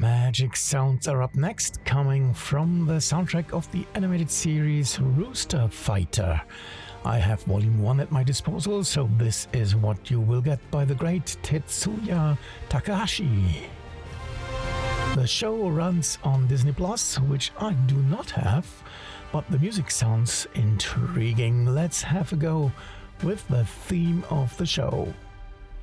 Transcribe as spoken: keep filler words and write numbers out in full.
Magic sounds are up next, coming from the soundtrack of the animated series Rooster Fighter. I have Volume one at my disposal, so this is what you will get by the great Tetsuya Takahashi. The show runs on Disney Plus, which I do not have, but the music sounds intriguing. Let's have a go with the theme of the show.